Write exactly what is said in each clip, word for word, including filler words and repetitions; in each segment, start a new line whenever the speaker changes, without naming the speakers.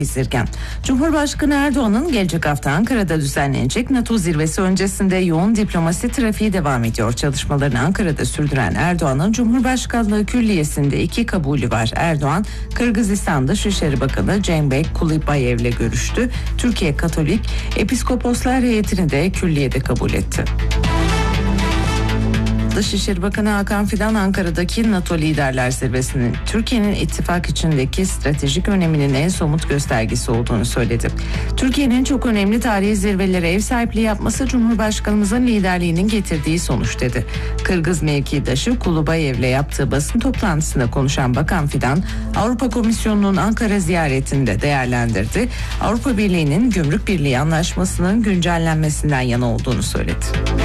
Bizirgen. Cumhurbaşkanı Erdoğan'ın gelecek hafta Ankara'da düzenlenecek NATO zirvesi öncesinde yoğun diplomasi trafiği devam ediyor. Çalışmalarını Ankara'da sürdüren Erdoğan'ın Cumhurbaşkanlığı Külliyesi'nde iki kabulü var. Erdoğan, Kırgızistan Dışişleri Bakanı Cenbek Kulibayev'le görüştü. Türkiye Katolik Episkoposlar Heyeti'ni de külliyede kabul etti. Dışişleri Bakanı Hakan Fidan, Ankara'daki NATO Liderler Zirvesi'nin Türkiye'nin ittifak içindeki stratejik öneminin en somut göstergesi olduğunu söyledi. Türkiye'nin çok önemli tarihi zirvelere ev sahipliği yapması Cumhurbaşkanımızın liderliğinin getirdiği sonuç dedi. Kırgız mevkidaşı Kulubayev'le yaptığı basın toplantısında konuşan Bakan Fidan, Avrupa Komisyonu'nun Ankara ziyaretinde değerlendirdi. Avrupa Birliği'nin Gümrük Birliği Anlaşması'nın güncellenmesinden yana olduğunu söyledi.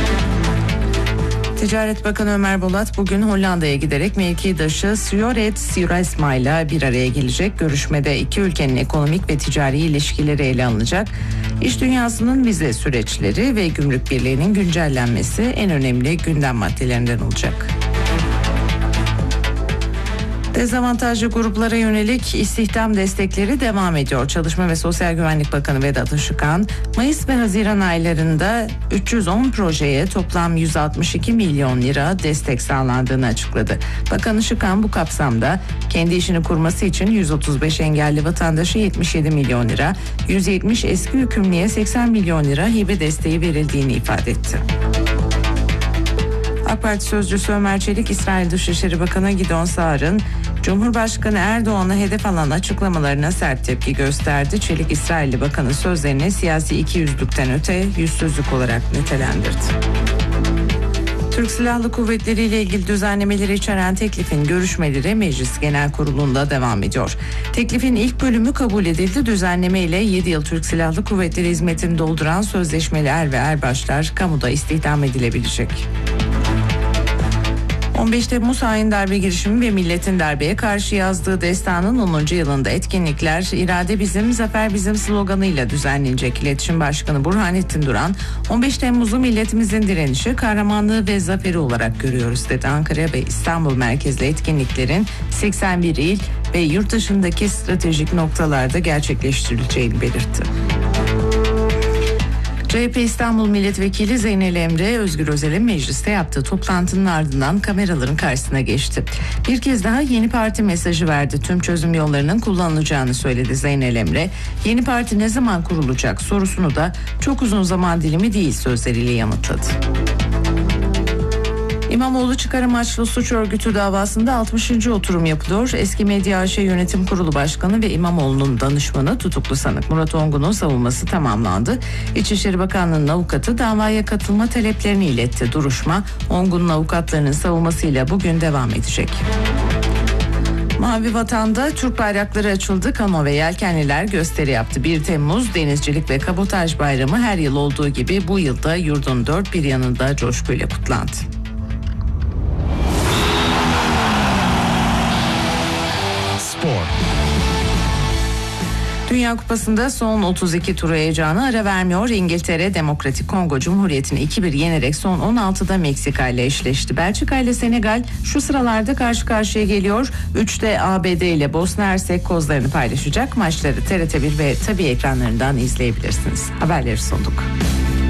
Ticaret Bakanı Ömer Bolat bugün Hollanda'ya giderek mevkidaşı Sjoerd Sjoerdsma ile bir araya gelecek. Görüşmede iki ülkenin ekonomik ve ticari ilişkileri ele alınacak. İş dünyasının vize süreçleri ve gümrük birliğinin güncellenmesi en önemli gündem maddelerinden olacak. Dezavantajlı gruplara yönelik istihdam destekleri devam ediyor. Çalışma ve Sosyal Güvenlik Bakanı Vedat Işıkhan, Mayıs ve Haziran aylarında üç yüz on projeye toplam yüz altmış iki milyon lira destek sağlandığını açıkladı. Bakan Işıkhan bu kapsamda kendi işini kurması için yüz otuz beş engelli vatandaşa yetmiş yedi milyon lira, yüz yetmiş eski hükümlüye seksen milyon lira hibe desteği verildiğini ifade etti. AK Parti sözcüsü Ömer Çelik, İsrail Dışişleri Bakanı Gideon Saar'ın Cumhurbaşkanı Erdoğan'a hedef alan açıklamalarına sert tepki gösterdi. Çelik, İsrailli Bakan'ın sözlerini siyasi ikiyüzlükten öte yüzsüzlük olarak nitelendirdi. Türk Silahlı Kuvvetleri ile ilgili düzenlemeleri içeren teklifin görüşmeleri Meclis Genel Kurulu'nda devam ediyor. Teklifin ilk bölümü kabul edildi. Düzenleme ile yedi yıl Türk Silahlı Kuvvetleri hizmetini dolduran sözleşmeli er ve erbaşlar kamuda istihdam edilebilecek. on beş Temmuz hain darbe girişimi ve milletin darbeye karşı yazdığı destanın onuncu yılında etkinlikler "İrade bizim, zafer bizim" sloganıyla düzenlenecek. İletişim Başkanı Burhanettin Duran, on beş Temmuz'u milletimizin direnişi, kahramanlığı ve zaferi olarak görüyoruz dedi. Ankara ve İstanbul merkezli etkinliklerin seksen bir il ve yurt dışındaki stratejik noktalarda gerçekleştirileceğini belirtti. C H P İstanbul Milletvekili Zeynel Emre, Özgür Özel'in mecliste yaptığı toplantının ardından kameraların karşısına geçti. Bir kez daha yeni parti mesajı verdi. Tüm çözüm yollarının kullanılacağını söyledi Zeynel Emre. Yeni parti ne zaman kurulacak sorusunu da çok uzun zaman dilimi değil sözleriyle yanıtladı. İmamoğlu çıkar amaçlı suç örgütü davasında altmışıncı oturum yapılıyor. Eski Medya A Ş Yönetim Kurulu Başkanı ve İmamoğlu'nun danışmanı tutuklu sanık Murat Ongun'un savunması tamamlandı. İçişleri Bakanlığı'nın avukatı davaya katılma taleplerini iletti. Duruşma Ongun'un avukatlarının savunmasıyla bugün devam edecek. Mavi Vatan'da Türk bayrakları açıldı. Kano ve yelkenliler gösteri yaptı. bir Temmuz Denizcilik ve Kabotaj Bayramı her yıl olduğu gibi bu yılda yurdun dört bir yanında coşkuyla kutlandı. Dünya Kupası'nda son otuz iki tur heyecanı ara vermiyor. İngiltere Demokratik Kongo Cumhuriyeti'ni iki bir yenerek son on altıda Meksika ile eşleşti. Belçika ile Senegal şu sıralarda karşı karşıya geliyor. üçte A B D ile Bosna Hersek kozlarını paylaşacak. Maçları T R T bir ve Tabii ekranlarından izleyebilirsiniz. Haberleri sunduk.